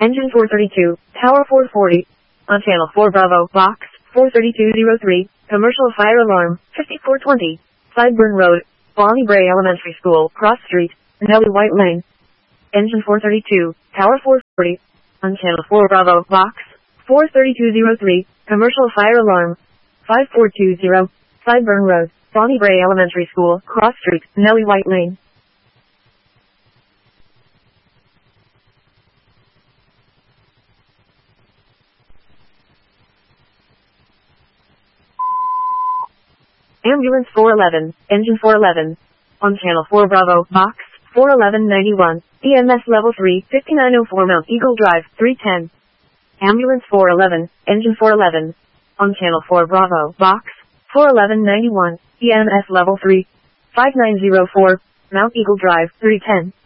Engine 432, Tower 440. On Channel 4 Bravo, Box 43203, Commercial Fire Alarm, 5420. Sideburn Road, Bonnie Bray Elementary School, Cross Street, Nellie White Lane. Engine 432, Tower 440. On Channel 4 Bravo, Box 43203, Commercial Fire Alarm, 5420. Sideburn Road, Bonnie Bray Elementary School, Cross Street, Nellie White Lane. Ambulance 411, Engine 411. On Channel 4 Bravo, Box 41191, EMS Level 3, 5904 Mount Eagle Drive, 310. Ambulance 411, Engine 411. On Channel 4 Bravo, Box 41191, EMS Level 3, 5904, Mount Eagle Drive, 310.